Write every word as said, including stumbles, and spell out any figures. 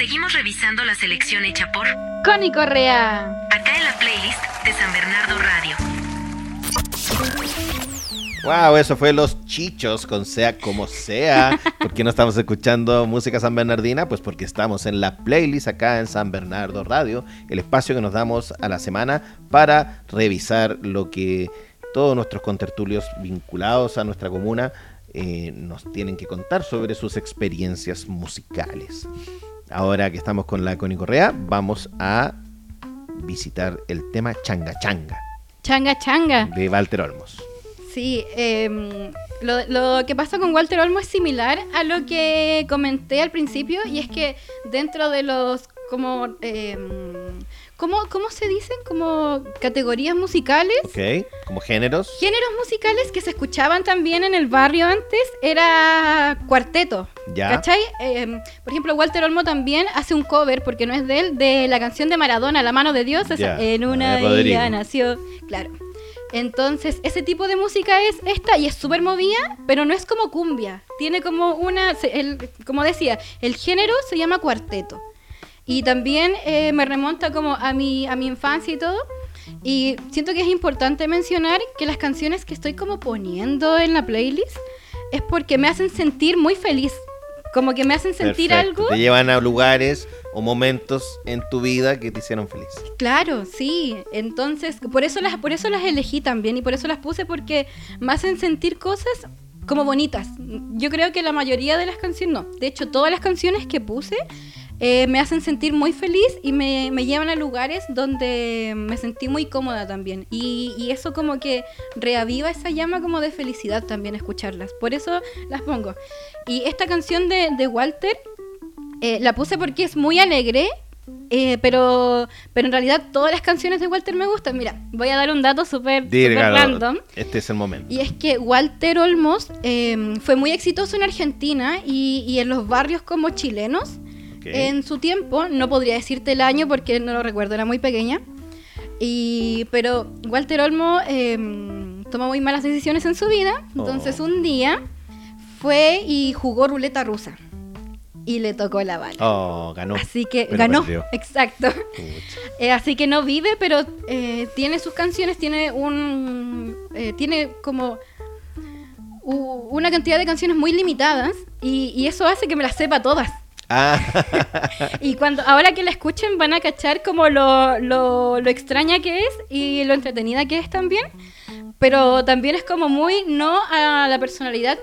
Seguimos revisando la selección hecha por Connie Correa. Acá en la playlist de San Bernardo Radio. Wow, eso fue Los Chichos con Sea Como Sea. ¿Por qué no estamos escuchando música sanbernardina? Pues porque estamos en la playlist acá en San Bernardo Radio, el espacio que nos damos a la semana para revisar lo que todos nuestros contertulios vinculados a nuestra comuna eh, nos tienen que contar sobre sus experiencias musicales. Ahora que estamos con la Connie Correa, vamos a visitar el tema Changa Changa. Changa Changa. De Walter Olmos. Sí, eh, lo, lo que pasa con Walter Olmos es similar a lo que comenté al principio, y es que dentro de los como eh, ¿cómo, ¿cómo se dicen? Como categorías musicales. Ok, como géneros. Géneros musicales que se escuchaban también en el barrio antes era cuarteto. Ya. ¿Cachai? Eh, por ejemplo, Walter Olmo también hace un cover, porque no es de él, de la canción de Maradona, La mano de Dios. Esa, Ya. En una Ah, de villa Rodrigo. nació. Claro. Entonces, ese tipo de música es esta, y es súper movida, pero no es como cumbia. Tiene como una, se- el, como decía, el género se llama cuarteto. Y también eh, me remonta como a mi, a mi infancia y todo. Y siento que es importante mencionar que las canciones que estoy como poniendo en la playlist es porque me hacen sentir muy feliz. Como que me hacen sentir Perfecto. algo. Te llevan a lugares o momentos en tu vida que te hicieron feliz. Claro, sí. Entonces, por eso las, por eso las elegí también, y por eso las puse, porque me hacen sentir cosas como bonitas. Yo creo que la mayoría de las canciones, no, de hecho todas las canciones que puse eh, me hacen sentir muy feliz y me, me llevan a lugares donde me sentí muy cómoda también. Y, y eso como que reaviva esa llama como de felicidad también escucharlas. Por eso las pongo. Y esta canción de, de Walter eh, la puse porque es muy alegre. Eh, pero pero en realidad todas las canciones de Walter me gustan. Mira, voy a dar un dato súper súper Dígalo, random. este es el momento. Y es que Walter Olmos eh, fue muy exitoso en Argentina y, y en los barrios como chilenos. Ok. En su tiempo, no podría decirte el año porque no lo recuerdo, era muy pequeña. Y, pero Walter Olmo eh, tomó muy malas decisiones en su vida. Entonces Oh. un día fue y jugó ruleta rusa. Y le tocó la bala. Oh, ganó. Así que Pero ganó, perdió. exacto. Pucha. Eh, así que no vive, pero eh, tiene sus canciones, tiene un, eh, tiene como u- una cantidad de canciones muy limitadas, y, y eso hace que me las sepa todas. Ah, Y cuando ahora que la escuchen van a cachar como lo, lo, lo extraña que es y lo entretenida que es también. Pero también es como muy no a la personalidad